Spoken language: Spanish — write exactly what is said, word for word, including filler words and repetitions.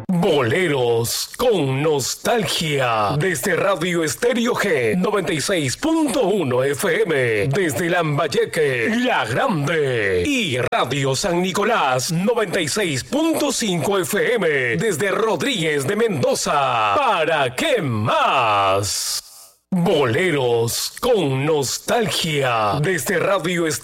Boleros con nostalgia. Desde Radio Estéreo G noventa y seis punto uno F M. Desde Lambayeque, La Grande. Y Radio San Nicolás noventa y seis punto cinco F M. Desde Rodríguez de Mendoza. ¿Para qué más? Boleros con nostalgia. Desde Radio Estéreo